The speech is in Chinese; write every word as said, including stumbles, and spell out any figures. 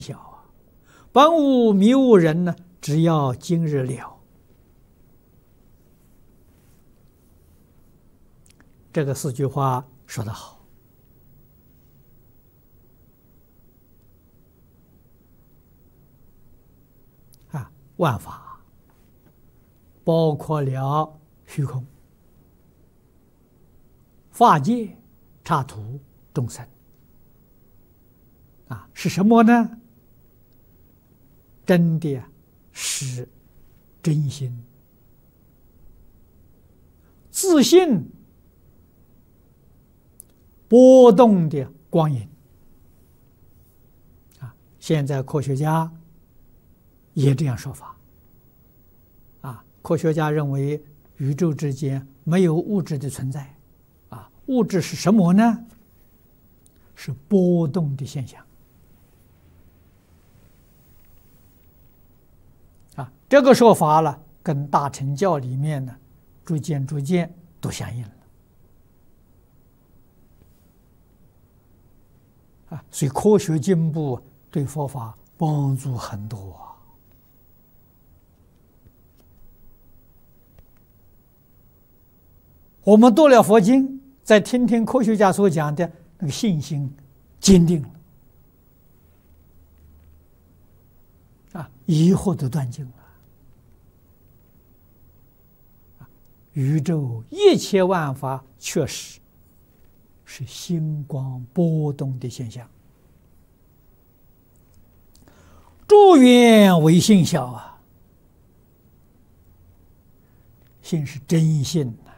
小啊，本无迷悟人呢，只要今日了。这个四句话说得好啊！万法包括了虚空、法界、刹土、众生啊，是什么呢？真的是真心、自信、波动的光影啊！现在科学家也这样说法啊！科学家认为宇宙之间没有物质的存在啊，物质是什么呢？是波动的现象啊！这个说法了，跟大乘教里面呢，逐渐逐渐都相应了。啊，所以科学进步对佛法帮助很多啊！我们读了佛经，再听听科学家所讲的，那个信心坚定了啊，疑惑都断尽了。宇宙一切万法确实是星光波动的现象，诸缘为性小啊，性是真性呐、